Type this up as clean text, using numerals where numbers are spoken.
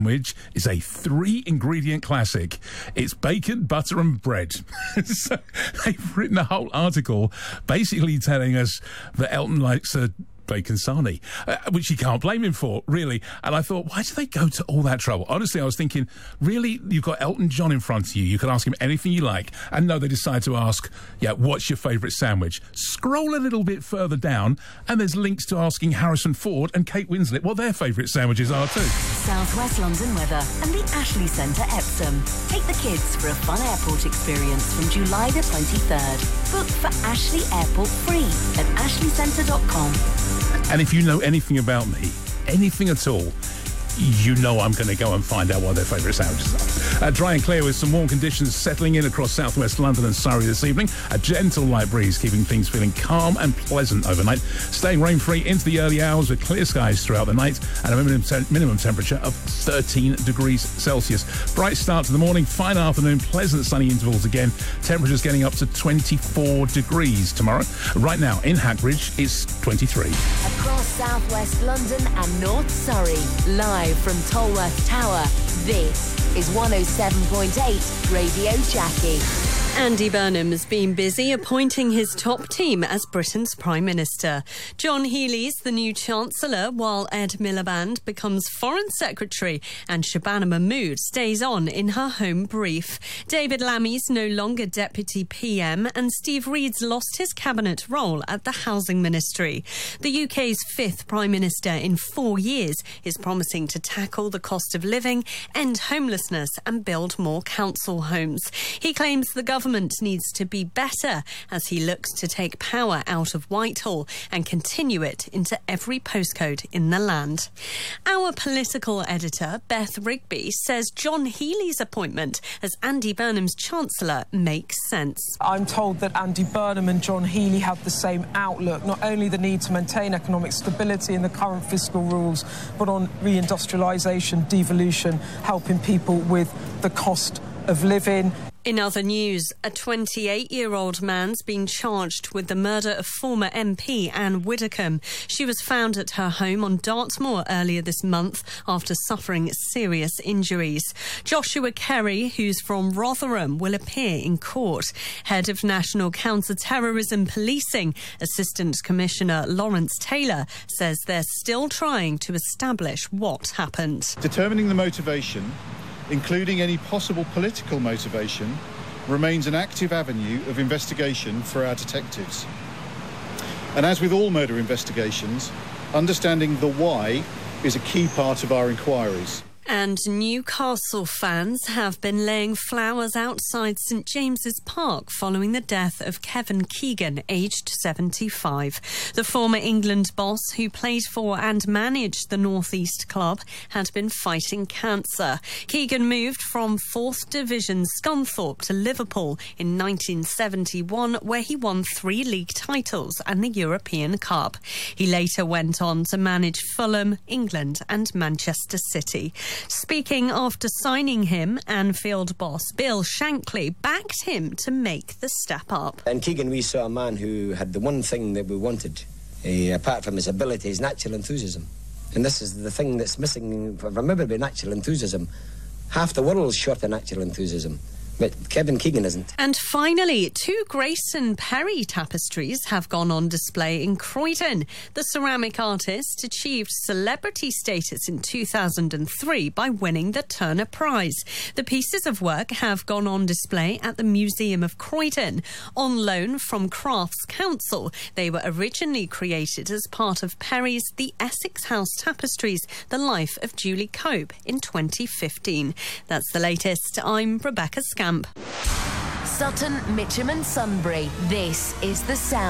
Sandwich is a 3-ingredient classic. It's bacon, butter and bread. So they've written a whole article basically telling us that Elton likes a bacon sarnie, which you can't blame him for, really. And I thought, why do they go to all that trouble? Honestly, I was thinking, really, you've got Elton John in front of you. You can ask him anything you like. And no, they decide to ask, what's your favourite sandwich? Scroll a little bit further down, and there's links to asking Harrison Ford and Kate Winslet what their favourite sandwiches are too. South West London weather and the Ashley Centre, Epsom. Take the kids for a fun airport experience from July the 23rd. Book for Ashley Airport free at ashleycentre.com. And if you know anything about me, anything at all, you know I'm going to go and find out what their favourite sandwiches are. Dry and clear with some warm conditions settling in across southwest London and Surrey this evening. A gentle light breeze keeping things feeling calm and pleasant overnight. Staying rain-free into the early hours with clear skies throughout the night and a minimum temperature of 13 degrees Celsius. Bright start to the morning, fine afternoon, pleasant sunny intervals again. Temperatures getting up to 24 degrees tomorrow. Right now in Hackbridge, it's 23. Across southwest London and North Surrey, live from Tolworth Tower, this is 107.8 Radio Jackie. Andy Burnham has been busy appointing his top team as Britain's Prime Minister. John Healey's the new Chancellor, while Ed Miliband becomes Foreign Secretary and Shabana Mahmood stays on in her home brief. David Lammy's no longer Deputy PM and Steve Reed's lost his cabinet role at the Housing Ministry. The UK's 5th Prime Minister in 4 years is promising to tackle the cost of living, end homelessness and build more council homes. He claims the government needs to be better as he looks to take power out of Whitehall and continue it into every postcode in the land. Our political editor, Beth Rigby, says John Healey's appointment as Andy Burnham's Chancellor makes sense. I'm told that Andy Burnham and John Healey have the same outlook, not only the need to maintain economic stability in the current fiscal rules, but on reindustrialisation, devolution, helping people with the cost of living. In other news, a 28-year-old man's been charged with the murder of former MP Anne Widdecombe. She was found at her home on Dartmoor earlier this month after suffering serious injuries. Joshua Kerry, who's from Rotherham, will appear in court. Head of National Counter-Terrorism Policing, Assistant Commissioner Lawrence Taylor, says they're still trying to establish what happened. Determining the motivation, including any possible political motivation, remains an active avenue of investigation for our detectives. And as with all murder investigations, understanding the why is a key part of our inquiries. And Newcastle fans have been laying flowers outside St James's Park following the death of Kevin Keegan, aged 75. The former England boss, who played for and managed the North East club, had been fighting cancer. Keegan moved from 4th Division Scunthorpe to Liverpool in 1971, where he won 3 league titles and the European Cup. He later went on to manage Fulham, England and Manchester City. Speaking after signing him, Anfield boss Bill Shankly backed him to make the step up. In Keegan, we saw a man who had the one thing that we wanted, apart from his ability, his natural enthusiasm. And this is the thing that's missing from everybody, natural enthusiasm. Half the world's short of natural enthusiasm. But Kevin Keegan isn't. And finally, 2 Grayson Perry tapestries have gone on display in Croydon. The ceramic artist achieved celebrity status in 2003 by winning the Turner Prize. The pieces of work have gone on display at the Museum of Croydon. On loan from Crafts Council, they were originally created as part of Perry's The Essex House Tapestries, The Life of Julie Cope in 2015. That's the latest. I'm Rebecca Scamp. Sutton, Mitcham and Sunbury. This is The Sound.